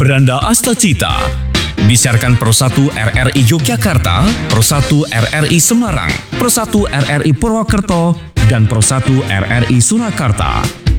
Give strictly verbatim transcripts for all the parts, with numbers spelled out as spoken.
Beranda Astacita. Disiarkan Pro satu R R I Yogyakarta, Pro satu R R I Semarang, Pro satu R R I Purwokerto, dan Pro satu R R I Surakarta.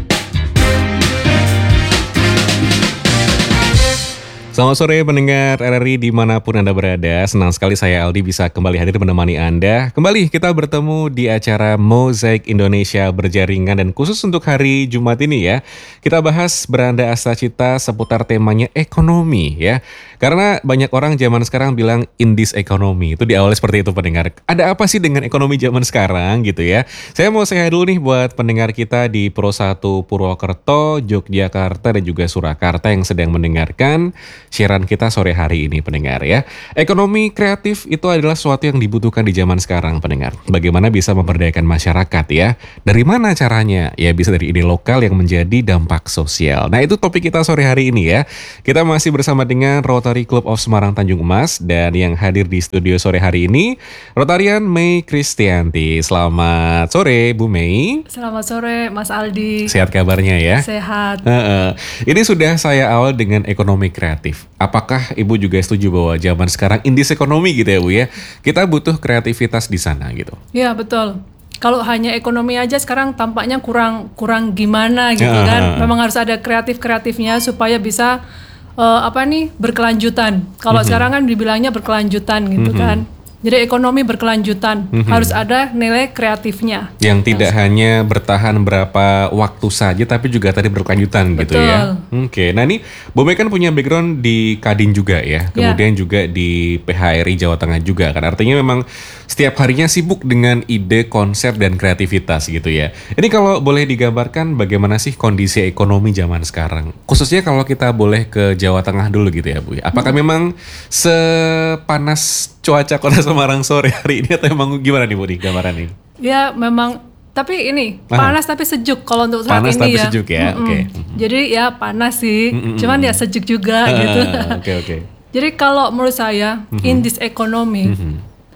Selamat sore pendengar R R I dimanapun Anda berada. Senang sekali saya Aldi bisa kembali hadir menemani Anda. Kembali kita bertemu di acara Mozaik Indonesia Berjaringan, dan khusus untuk hari Jumat ini ya, kita bahas Beranda Astacita seputar temanya ekonomi ya. Karena banyak orang zaman sekarang bilang in this economy, itu di awal seperti itu pendengar. Ada apa sih dengan ekonomi zaman sekarang gitu ya. Saya mau say hi dulu nih buat pendengar kita di Pro satu Purwokerto, Yogyakarta, dan juga Surakarta yang sedang mendengarkan siaran kita sore hari ini pendengar ya. Ekonomi kreatif itu adalah sesuatu yang dibutuhkan di zaman sekarang pendengar. Bagaimana bisa memberdayakan masyarakat ya. Dari mana caranya? Ya bisa dari ide lokal yang menjadi dampak sosial. Nah itu topik kita sore hari ini ya. Kita masih bersama dengan Rotary Club of Semarang Tanjung Emas, dan yang hadir di studio sore hari ini Rotarian May Kristianti. Selamat sore Bu May. Selamat sore Mas Aldi. Sehat kabarnya ya? Sehat. Uh, uh. Ini sudah saya awal dengan ekonomi kreatif. Apakah Ibu juga setuju bahwa zaman sekarang in this ekonomi gitu ya Bu ya, kita butuh kreativitas di sana gitu? Iya betul. Kalau hanya ekonomi aja sekarang tampaknya kurang kurang gimana gitu uh, kan. uh, uh. Memang harus ada kreatif-kreatifnya supaya bisa uh, apa nih berkelanjutan. Kalau Mm-hmm. sekarang kan dibilangnya berkelanjutan gitu Mm-hmm. kan. Jadi ekonomi berkelanjutan, Mm-hmm. harus ada nilai kreatifnya. Yang tidak yes. hanya bertahan berapa waktu saja, tapi juga tadi berkelanjutan gitu ya. Oke, nah ini Bu May kan punya background di Kadin juga ya, kemudian yeah. juga di P H R I Jawa Tengah juga kan. Artinya memang setiap harinya sibuk dengan ide, konsep, dan kreativitas gitu ya. Ini kalau boleh digambarkan bagaimana sih kondisi ekonomi zaman sekarang? Khususnya kalau kita boleh ke Jawa Tengah dulu gitu ya Bu. Apakah hmm. memang sepanas cuaca kota Semarang sore hari ini atau memang gimana nih Bu di gambaran ini? Ya memang, tapi ini Aha. panas tapi sejuk kalau untuk saat panas ini tapi ya. sejuk ya, oke. Okay. Jadi ya panas sih, Mm-mm. cuman ya sejuk juga uh, gitu. Oke okay, oke. Okay. Jadi kalau menurut saya mm-hmm. in this economy, mm-hmm.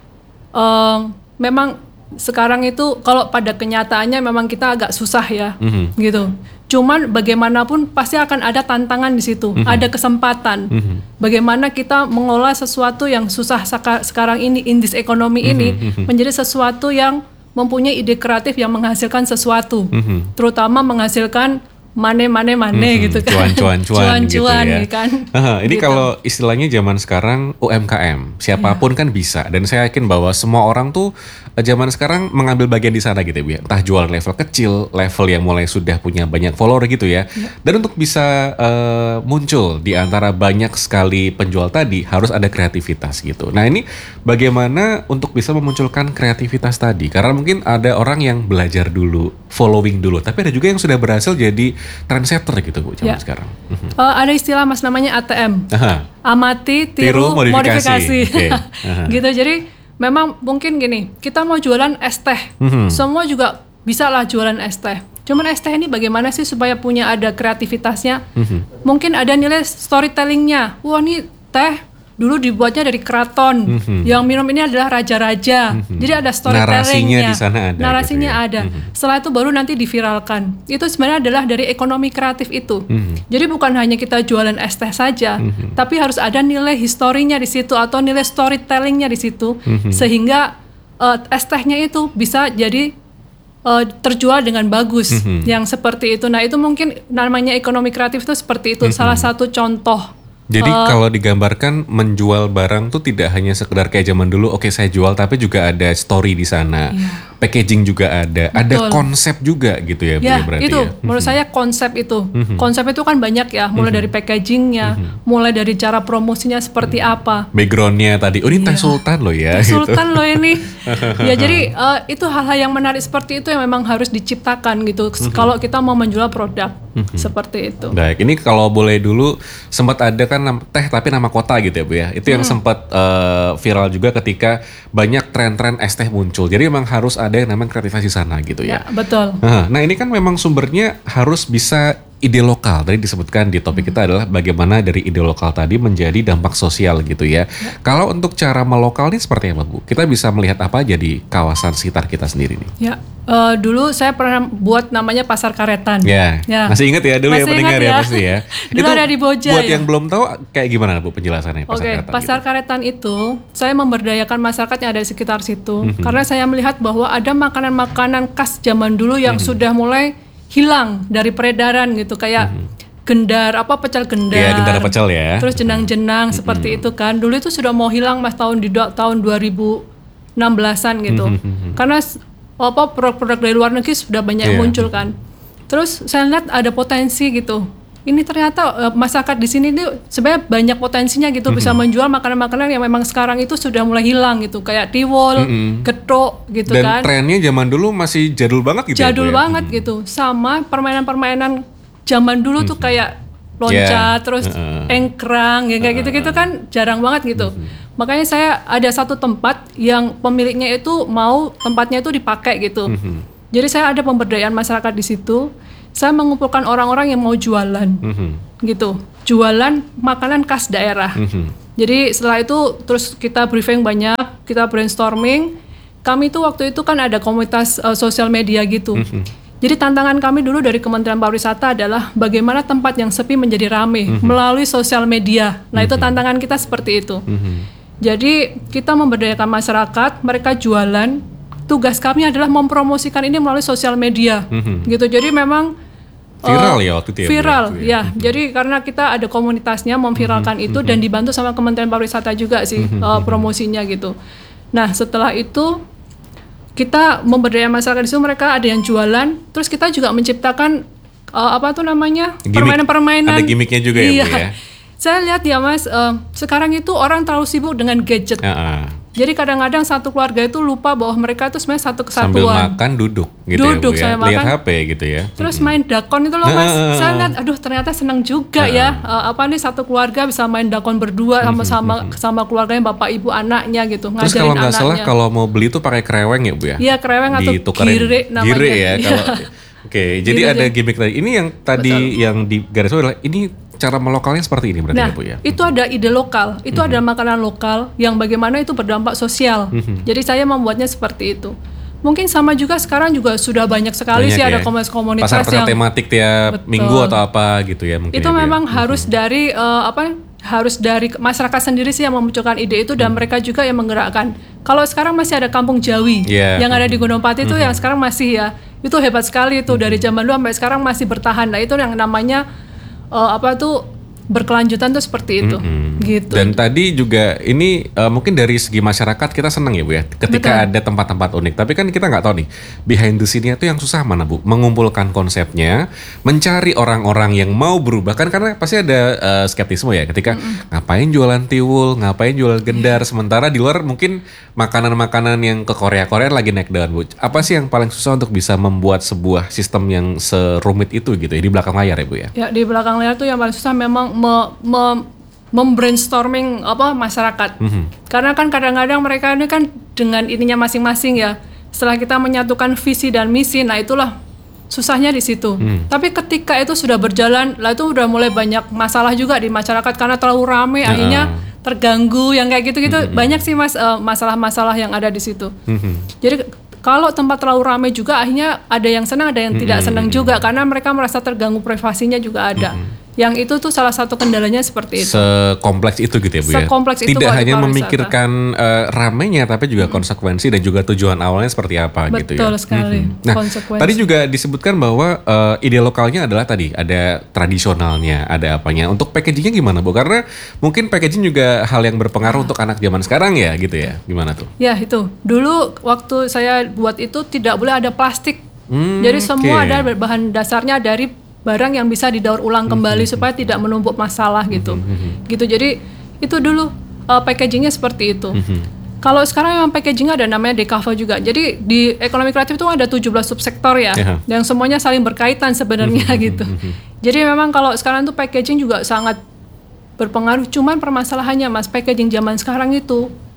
um, memang sekarang itu kalau pada kenyataannya memang kita agak susah ya, mm-hmm. gitu. Cuman bagaimanapun pasti akan ada tantangan di situ, mm-hmm. ada kesempatan. Mm-hmm. Bagaimana kita mengolah sesuatu yang susah saka- sekarang ini, in this economy mm-hmm. ini, mm-hmm. menjadi sesuatu yang mempunyai ide kreatif yang menghasilkan sesuatu. Mm-hmm. Terutama menghasilkan mane mane mane mm-hmm. gitu kan. Cuan-cuan cuan gitu ya. kan. Aha, ini gitu. kalau istilahnya zaman sekarang U M K M, siapapun yeah. kan bisa, dan saya yakin bahwa semua orang tuh zaman sekarang mengambil bagian di sana gitu ya, entah jual level kecil, level yang mulai sudah punya banyak follower gitu ya. Yeah. Dan untuk bisa uh, muncul di antara banyak sekali penjual tadi harus ada kreativitas gitu. Nah, ini bagaimana untuk bisa memunculkan kreativitas tadi? Karena mungkin ada orang yang belajar dulu, following dulu, tapi ada juga yang sudah berhasil jadi trendsetter gitu Bu zaman yeah. sekarang. Uh-huh. Uh, ada istilah Mas namanya A T M. Aha. Amati, tiru, tiru modifikasi. modifikasi. Okay. Uh-huh. Gitu. Jadi memang mungkin gini, kita mau jualan es teh, mm-hmm. semua juga bisa lah jualan es teh. Cuman es teh ini bagaimana sih supaya punya ada kreativitasnya? Mm-hmm. Mungkin ada nilai storytellingnya. Wah ini teh dulu dibuatnya dari keraton, mm-hmm. yang minum ini adalah raja-raja. Mm-hmm. Jadi ada storytellingnya. Narasinya di sana ada. Narasinya gitu ya. ada. Mm-hmm. Setelah itu baru nanti diviralkan. Itu sebenarnya adalah dari ekonomi kreatif itu. Mm-hmm. Jadi bukan hanya kita jualan es teh saja, mm-hmm. tapi harus ada nilai historinya di situ atau nilai storytellingnya di situ, mm-hmm. sehingga uh, es tehnya itu bisa jadi uh, terjual dengan bagus. Mm-hmm. Yang seperti itu. Nah itu mungkin namanya ekonomi kreatif itu seperti itu. Mm-hmm. Salah satu contoh. Jadi uh, kalau digambarkan menjual barang tuh tidak hanya sekedar kayak zaman dulu, oke okay, saya jual, tapi juga ada story di sana, yeah. packaging juga ada, Betul. ada konsep juga gitu ya, ya Bu, berarti itu, ya. menurut saya konsep itu, mm-hmm. konsep itu kan banyak ya, mulai mm-hmm. dari packagingnya, mm-hmm. mulai dari cara promosinya seperti mm-hmm. apa, backgroundnya tadi, oh ini yeah. teh sultan loh ya, teh gitu. sultan loh ini, ya jadi uh, itu hal-hal yang menarik seperti itu yang memang harus diciptakan gitu, mm-hmm. kalau kita mau menjual produk mm-hmm. seperti itu. Baik, ini kalau boleh dulu sempat ada kan teh tapi nama kota gitu ya Bu ya. Itu yang hmm. sempat uh, viral juga ketika banyak tren-tren es teh muncul. Jadi memang harus ada yang namanya kreativitas di sana gitu ya. Ya, betul. Nah, nah ini kan memang sumbernya harus bisa ide lokal. Tadi disebutkan di topik kita adalah bagaimana dari ide lokal tadi menjadi dampak sosial gitu ya. ya. Kalau untuk cara melokal ini seperti apa Bu? Kita bisa melihat apa aja di kawasan sekitar kita sendiri nih? Ya, uh, dulu saya pernah buat namanya Pasar Karetan. Ya, ya. Masih ingat ya dulu Masih ya pendengar ya, ya pasti ya. Dulu itu ada di Boja. Buat ya? yang belum tahu kayak gimana Bu penjelasannya Pasar Oke, okay, Karetan? Pasar gitu? Karetan itu saya memberdayakan masyarakat yang ada di sekitar situ. Mm-hmm. Karena saya melihat bahwa ada makanan-makanan khas zaman dulu yang mm-hmm. sudah mulai hilang dari peredaran gitu, kayak mm-hmm. gendar, apa pecel gendar, ya, gendar pecel ya. Terus jenang-jenang mm-hmm. seperti itu kan. Dulu itu sudah mau hilang mas tahun di tahun dua ribu enam belasan gitu. Mm-hmm. Karena apa produk-produk dari luar negeri sudah banyak yeah. muncul kan. Terus saya lihat ada potensi gitu. Ini ternyata uh, masyarakat di sini ini sebenarnya banyak potensinya gitu, mm-hmm. bisa menjual makanan-makanan yang memang sekarang itu sudah mulai hilang gitu, kayak tiwul, mm-hmm. getuk gitu. Dan kan. Dan trennya zaman dulu masih jadul banget gitu. Jadul ya, banget mm-hmm. gitu. Sama permainan-permainan zaman dulu mm-hmm. tuh kayak loncat, yeah. terus uh, engkrang, ya kayak uh, gitu-gitu kan jarang banget gitu. Mm-hmm. Makanya saya ada satu tempat yang pemiliknya itu mau tempatnya itu dipakai gitu. Mm-hmm. Jadi saya ada pemberdayaan masyarakat di situ. Saya mengumpulkan orang-orang yang mau jualan, mm-hmm. gitu, jualan makanan khas daerah. Mm-hmm. Jadi setelah itu terus kita briefing banyak, kita brainstorming. Kami itu waktu itu kan ada komunitas uh, sosial media gitu. Mm-hmm. Jadi tantangan kami dulu dari Kementerian Pariwisata adalah bagaimana tempat yang sepi menjadi ramai mm-hmm. melalui sosial media. Nah mm-hmm. itu tantangan kita seperti itu. Mm-hmm. Jadi kita memberdayakan masyarakat, mereka jualan. Tugas kami adalah mempromosikan ini melalui sosial media, mm-hmm. gitu. Jadi memang viral uh, ya waktu itu ya. Viral, ya. ya. Mm-hmm. Jadi karena kita ada komunitasnya memviralkan mm-hmm. itu dan dibantu sama Kementerian Pariwisata juga sih mm-hmm. uh, promosinya gitu. Nah setelah itu kita memberdayakan masyarakat di situ, mereka ada yang jualan, terus kita juga menciptakan uh, apa tuh namanya Gimik. permainan-permainan. Ada gimmicknya juga iya. ya Bu ya. Saya lihat ya Mas, uh, sekarang itu orang terlalu sibuk dengan gadget. Uh-uh. Jadi kadang-kadang satu keluarga itu lupa bahwa mereka itu sebenarnya satu kesatuan. Sambil makan duduk gitu duduk, ya Bu ya. Lihat makan, H P gitu ya. Terus mm-hmm. main dakon itu loh Mas. Uh, Saya lihat aduh ternyata senang juga uh, ya. Uh, apa nih satu keluarga bisa main dakon berdua sama-sama mm-hmm. sama keluarganya bapak ibu anaknya gitu. Terus kalau nggak salah kalau mau beli tuh pakai kereweng ya Bu ya? Iya kereweng atau gire namanya. Gire ya kalau. Oke, okay, jadi ada gimmick tadi. Ini yang tadi Betul. Yang di garis bawah adalah ini cara melokalnya seperti ini berarti nah, ya Bu ya? Itu ada ide lokal, itu mm-hmm. ada makanan lokal yang bagaimana itu berdampak sosial. Mm-hmm. Jadi saya membuatnya seperti itu. Mungkin sama juga sekarang juga sudah banyak sekali banyak sih ya? Ada komunitas-komunitas pasar-pasar yang tematik tiap Betul. Minggu atau apa gitu ya mungkin. Itu ya, memang ya? harus mm-hmm. dari uh, apa? Harus dari masyarakat sendiri sih yang memunculkan ide itu dan mm-hmm. mereka juga yang menggerakkan. Kalau sekarang masih ada Kampung Jawi yeah. yang ada di Gunung Pati itu mm-hmm. yang sekarang masih ya itu hebat sekali itu mm-hmm. dari zaman dulu sampai sekarang masih bertahan. Nah itu yang namanya uh, apa tuh berkelanjutan tuh seperti itu, mm-hmm. gitu. Dan tadi juga ini uh, mungkin dari segi masyarakat kita senang ya Bu ya, ketika Betul. Ada tempat-tempat unik. Tapi kan kita nggak tahu nih behind the scene-nya itu yang susah mana Bu, mengumpulkan konsepnya, mencari orang-orang yang mau berubah kan karena pasti ada uh, skeptisme ya ketika mm-hmm. ngapain jualan tiwul, ngapain jualan gendar, yeah. sementara di luar mungkin makanan-makanan yang ke Korea-Korea lagi naik daun Bu. Apa sih yang paling susah untuk bisa membuat sebuah sistem yang serumit itu gitu ya di belakang layar ya Bu ya? Ya di belakang layar tuh yang paling susah memang Me, me, membrainstorming apa masyarakat, mm-hmm. karena kan kadang-kadang mereka ini kan dengan ininya masing-masing ya. Setelah kita menyatukan visi dan misi, nah itulah susahnya di situ. Mm. Tapi ketika itu sudah berjalan, lah itu udah mulai banyak masalah juga di masyarakat karena terlalu ramai, uh. akhirnya terganggu yang kayak gitu-gitu. Mm-hmm. Banyak sih mas uh, masalah-masalah yang ada di situ. Mm-hmm. Jadi kalau tempat terlalu ramai juga akhirnya ada yang senang, ada yang mm-hmm. tidak senang juga karena mereka merasa terganggu privasinya juga ada. Mm-hmm. Yang itu tuh salah satu kendalanya seperti itu. Sekompleks itu gitu ya Bu ya? Sekompleks itu. Tidak hanya memikirkan uh, ramainya tapi juga hmm. konsekuensi dan juga tujuan awalnya seperti apa Betul gitu ya. Betul sekali. Hmm. Nah tadi juga disebutkan bahwa uh, ide lokalnya adalah tadi ada tradisionalnya, ada apanya. Untuk packagingnya gimana Bu? Karena mungkin packaging juga hal yang berpengaruh ah. untuk anak zaman sekarang ya gitu ya. Gimana tuh? Ya itu. Dulu waktu saya buat itu tidak boleh ada plastik. Hmm, Jadi semua okay. ada bahan dasarnya dari barang yang bisa didaur ulang kembali mm-hmm. supaya tidak menumpuk masalah gitu, mm-hmm. gitu. Jadi itu dulu uh, packagingnya seperti itu. Mm-hmm. Kalau sekarang memang packagingnya ada namanya Dekava juga. Jadi di ekonomi kreatif itu ada tujuh belas subsektor ya, yeah. yang semuanya saling berkaitan sebenarnya mm-hmm. gitu. Mm-hmm. Jadi memang kalau sekarang tuh packaging juga sangat berpengaruh. Cuman permasalahannya mas, packaging zaman sekarang itu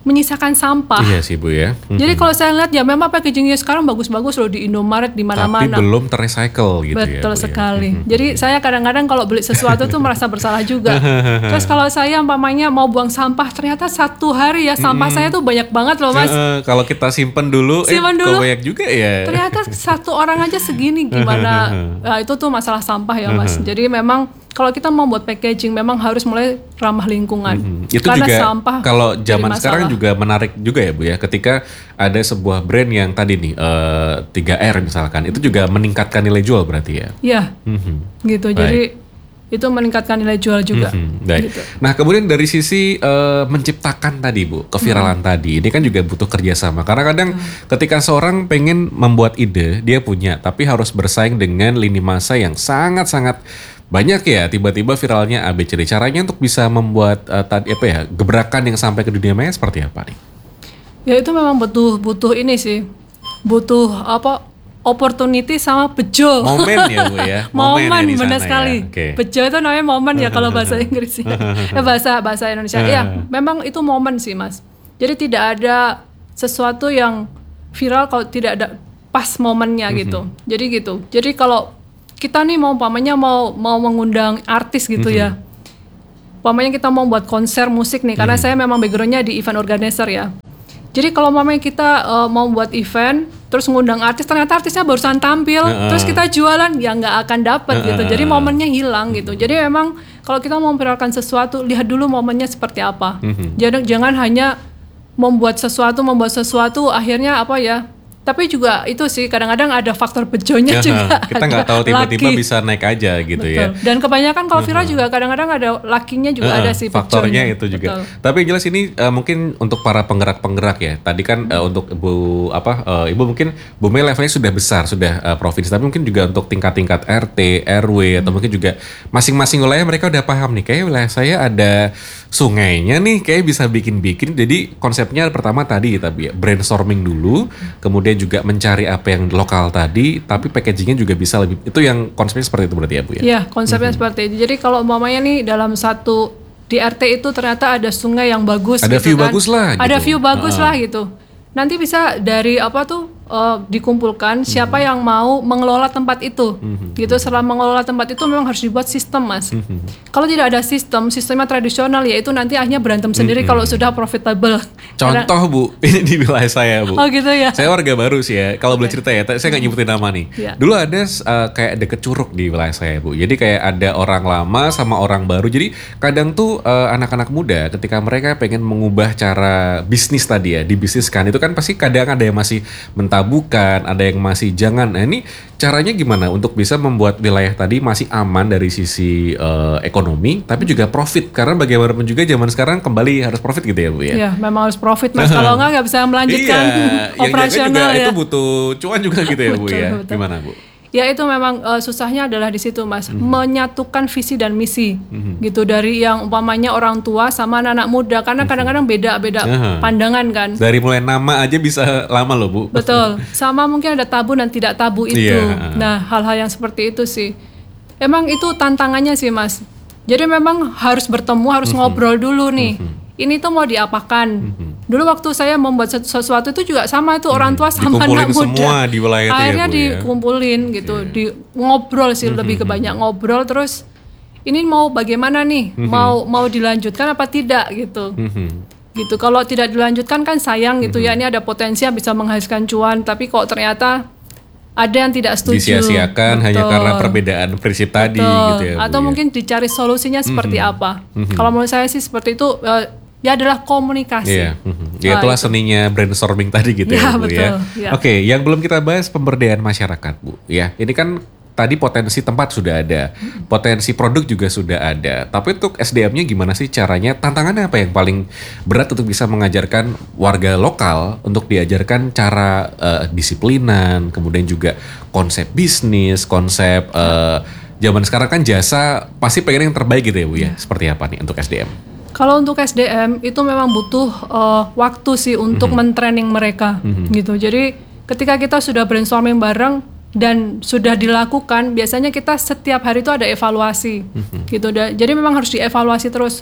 menyisakan sampah. Iya sih Bu ya. Jadi kalau saya lihat ya memang packagingnya sekarang bagus-bagus loh di Indomaret di mana-mana. Tapi belum terrecycle gitu Betul ya. Betul sekali. Ya. Jadi saya kadang-kadang kalau beli sesuatu tuh merasa bersalah juga. Terus kalau saya umpamanya mau buang sampah, ternyata satu hari ya sampah saya tuh banyak banget loh Mas. Uh, kalau kita simpen dulu, simpen eh dulu, banyak juga ya. Ternyata satu orang aja segini gimana. Nah, itu tuh masalah sampah ya Mas. Jadi memang kalau kita mau buat packaging memang harus mulai ramah lingkungan. Mm-hmm. Itu Karena juga sampah kalau zaman sekarang juga menarik juga ya Bu ya. Ketika ada sebuah brand yang tadi nih uh, tiga R misalkan, itu juga meningkatkan nilai jual berarti ya. Iya. Mm-hmm. Gitu. Baik. Jadi itu meningkatkan nilai jual juga. Mm-hmm. Baik. Gitu. Nah kemudian dari sisi uh, menciptakan tadi Bu, keviralan mm-hmm. tadi, ini kan juga butuh kerjasama. Karena kadang mm-hmm. ketika seorang pengen membuat ide, dia punya, tapi harus bersaing dengan lini masa yang sangat-sangat banyak ya, tiba-tiba viralnya A B C D. Caranya untuk bisa membuat uh, tadi apa ya, gebrakan yang sampai ke dunia maya seperti apa nih? Ya itu memang butuh butuh ini sih, butuh apa? Opportunity sama bejo. Momen ya Bu ya. Momen, momen ya benar sekali. Ya. Okay. Bejo itu namanya momen ya kalau bahasa Inggrisnya. ya bahasa bahasa Indonesia. Ya memang itu momen sih Mas. Jadi tidak ada sesuatu yang viral kalau tidak ada pas momennya gitu. Mm-hmm. Jadi gitu. Jadi kalau kita nih mau umpamanya mau mau mengundang artis gitu mm-hmm. ya. Umpamanya kita mau buat konser musik nih, karena mm-hmm. saya memang backgroundnya di event organizer ya. Jadi kalau umpamanya kita uh, mau buat event, terus ngundang artis, ternyata artisnya barusan tampil, uh-uh. terus kita jualan, ya nggak akan dapat uh-uh. gitu. Jadi momennya hilang gitu. Jadi memang kalau kita mau memviralkan sesuatu, lihat dulu momennya seperti apa. Mm-hmm. Jadi jangan hanya membuat sesuatu, membuat sesuatu, akhirnya apa ya? Tapi juga itu sih kadang-kadang ada faktor bejonya juga. Kita nggak tahu tiba-tiba laki. Bisa naik aja gitu. Betul. Ya. Dan kebanyakan kalau viral uh-huh. juga kadang-kadang ada lakinya juga uh-huh. ada sih faktornya bejonya. Itu juga. Betul. Tapi yang jelas ini uh, mungkin untuk para penggerak-penggerak ya. Tadi kan uh, untuk Ibu apa uh, Ibu mungkin Bu Mei levelnya sudah besar, sudah uh, provinsi. Tapi mungkin juga untuk tingkat-tingkat R T, R W hmm. atau mungkin juga masing-masing wilayah mereka udah paham nih. Kayak wilayah saya ada sungainya nih, kayak bisa bikin-bikin. Jadi konsepnya pertama tadi tapi ya, brainstorming dulu, kemudian juga mencari apa yang lokal tadi, tapi packagingnya juga bisa lebih, itu yang konsepnya seperti itu berarti ya Bu ya? Iya, konsepnya mm-hmm. seperti itu. Jadi kalau umpamanya nih dalam satu di R T itu ternyata ada sungai yang bagus, ada gitu view kan. bagus lah, ada gitu. view bagus uh-huh. lah gitu. Nanti bisa dari apa tuh uh, dikumpulkan mm-hmm. siapa yang mau mengelola tempat itu, mm-hmm. gitu. Setelah mengelola tempat itu memang harus dibuat sistem Mas. Mm-hmm. Kalau tidak ada sistem, sistemnya tradisional ya itu nanti akhirnya berantem sendiri mm-hmm. kalau sudah profitable. Contoh Karena, Bu, ini di wilayah saya Bu. Oh gitu ya. Saya warga baru sih ya. Kalau okay. boleh cerita ya, saya nggak nyebutin nama nih. Yeah. Dulu ada uh, kayak deket Curug di wilayah saya Bu. Jadi kayak ada orang lama sama orang baru. Jadi kadang tuh uh, anak-anak muda ketika mereka pengen mengubah cara bisnis tadi ya, dibisniskan itu kan pasti kadang ada yang masih mentabukan, ada yang masih jangan. Nah ini caranya gimana untuk bisa membuat wilayah tadi masih aman dari sisi uh, ekonomi, tapi juga profit. Karena bagaimanapun juga zaman sekarang kembali harus profit gitu ya Bu ya. Iya, memang harus profit Mas. Kalau nggak nggak bisa melanjutkan iya, operasional juga ya. Itu butuh cuan juga gitu ya Bu ya. Betul. Gimana Bu? Ya itu memang uh, susahnya adalah di situ Mas, mm-hmm. menyatukan visi dan misi, mm-hmm. gitu dari yang umpamanya orang tua sama anak-anak muda, karena mm-hmm. kadang-kadang beda-beda uh-huh. pandangan kan. Dari mulai nama aja bisa lama loh Bu. Betul, sama mungkin ada tabu dan tidak tabu itu. Yeah. Nah hal-hal yang seperti itu sih, emang itu tantangannya sih Mas. Jadi memang harus bertemu, harus mm-hmm. ngobrol dulu nih. Mm-hmm. Ini tuh mau diapakan? Mm-hmm. Dulu waktu saya membuat sesuatu itu juga sama itu orang tua sama anak muda. Semua di wilayah itu akhirnya ya, Bu, dikumpulin ya? Gitu, yeah. di ngobrol sih mm-hmm. lebih ke banyak ngobrol terus. Ini mau bagaimana nih? Mm-hmm. Mau mau dilanjutkan apa tidak gitu? Mm-hmm. Gitu. Kalau tidak dilanjutkan kan sayang gitu mm-hmm. ya. Ini ada potensi yang bisa menghasilkan cuan, tapi kok ternyata ada yang tidak setuju. Disia-siakan hanya karena perbedaan prinsip Betul. Tadi gitu ya. Atau Bu, mungkin ya? dicari solusinya seperti mm-hmm. apa. Mm-hmm. Kalau menurut saya sih seperti itu. Uh, Ya adalah komunikasi. Iya, mm-hmm. ya itulah nah, itu. Seninya brainstorming tadi gitu ya, ya Bu betul, ya. ya. Oke, yang belum kita bahas pemberdayaan masyarakat Bu. Ya, ini kan tadi potensi tempat sudah ada, potensi produk juga sudah ada. Tapi untuk S D M-nya gimana sih caranya? Tantangannya apa yang paling berat untuk bisa mengajarkan warga lokal untuk diajarkan cara uh, disiplinan, kemudian juga konsep bisnis, konsep uh, zaman sekarang kan jasa pasti pengen yang terbaik gitu ya Bu ya. ya. Seperti apa nih untuk S D M? Kalau untuk S D M itu memang butuh uh, waktu sih untuk mm-hmm. mentraining mereka mm-hmm. gitu. Jadi ketika kita sudah brainstorming bareng dan sudah dilakukan, biasanya kita setiap hari itu ada evaluasi mm-hmm. gitu. Jadi memang harus dievaluasi terus.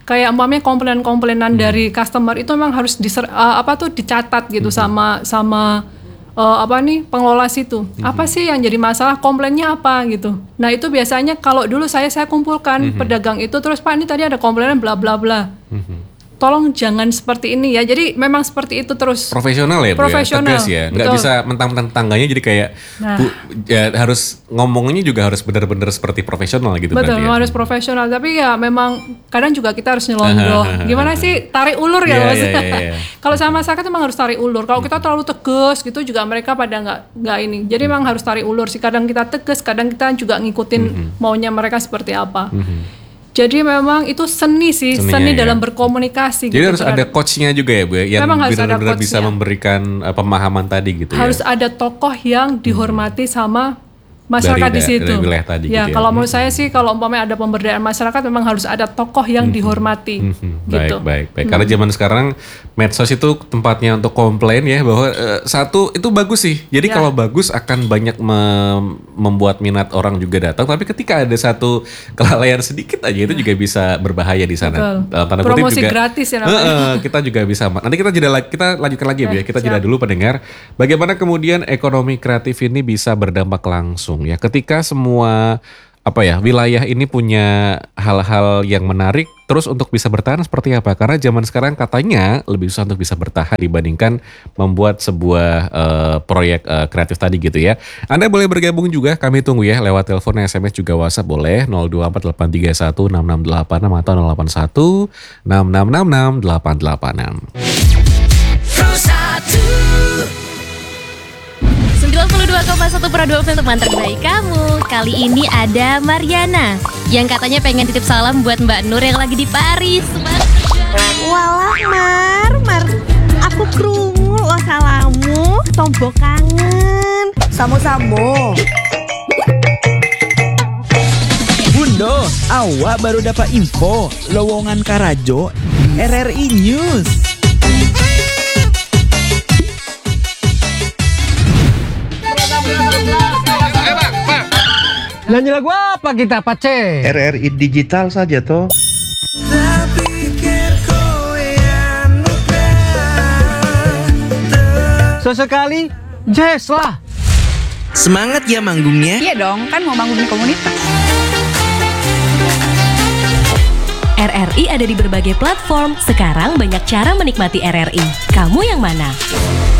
kayak umpamanya komplainan-komplainan hmm. dari customer itu memang harus diser, uh, apa tuh dicatat gitu hmm. sama sama uh, apa nih pengelola situ. Hmm. Apa sih yang jadi masalah, komplainnya apa gitu. Nah, itu biasanya kalau dulu saya saya kumpulkan hmm. pedagang itu, terus Pak ini tadi ada komplainan bla bla bla. Hmm. Tolong jangan seperti ini ya. Jadi memang seperti itu terus. Profesional ya, Bu, profesional, ya? Tegas ya. Nggak betul. bisa mentang-mentang tetangganya jadi kayak nah. Bu, ya harus ngomongnya juga harus benar-benar seperti profesional gitu. Betul, ya? harus profesional. Tapi ya memang kadang juga kita harus nyelondoh. Gimana sih, tarik ulur ya yeah, maksudnya. Yeah, yeah, yeah. Kalau sama masyarakat memang harus tarik ulur. Kalau kita terlalu tegas gitu juga mereka pada nggak nggak ini. Jadi memang harus tarik ulur sih. Kadang kita tegas, kadang kita juga ngikutin mm-hmm. maunya mereka seperti apa. Mm-hmm. Jadi memang itu seni sih, Seninya, seni dalam ya. berkomunikasi. Jadi gitu, harus ada coachnya juga ya Bu ya, yang benar-benar bisa memberikan uh, pemahaman tadi gitu harus ya. Harus ada tokoh yang dihormati hmm. sama masyarakat dari, di situ. Dari wilayah tadi ya, gitu kalau ya. menurut saya sih kalau umpamanya ada pemberdayaan masyarakat memang harus ada tokoh yang hmm. dihormati. Hmm. Baik, gitu. baik, baik. Hmm. Karena zaman sekarang medsos itu tempatnya untuk komplain ya, bahwa uh, satu itu bagus sih. Jadi ya. Kalau bagus akan banyak mem- membuat minat orang juga datang. Tapi ketika ada satu kelalaian sedikit aja itu juga bisa berbahaya di sana. Dalam tanda kutip promosi juga, gratis ya namanya. Uh, uh, kita juga bisa. Nanti kita jeda lagi, kita lanjutkan lagi ya, ya. Kita jeda dulu pendengar. Bagaimana kemudian ekonomi kreatif ini bisa berdampak langsung ya ketika semua apa ya wilayah ini punya hal-hal yang menarik, terus untuk bisa bertahan seperti apa? Karena zaman sekarang katanya lebih susah untuk bisa bertahan dibandingkan membuat sebuah uh, proyek uh, kreatif tadi gitu ya. Anda boleh bergabung juga, kami tunggu ya lewat telepon, S M S juga WhatsApp boleh nol dua empat delapan tiga satu enam enam delapan enam atau nol delapan satu enam enam enam enam delapan delapan enam. sembilan puluh dua koma satu Pro dua F M teman terbaik kamu. Kali ini ada Mariana yang katanya pengen titip salam buat Mbak Nur yang lagi di Paris. Walah Mar, Mar, aku krungu lo salamu, tombok kangen. Samo-samo. Bundo, awak baru dapat info lowongan Karajo R R I News. Nyanyi lagu apa kita, Pace? R R I digital saja toh. Sesekali jazz lah. Semangat ya manggungnya. Iya dong, kan mau bangun komunitas. R R I ada di berbagai platform. Sekarang banyak cara menikmati R R I. Kamu yang mana?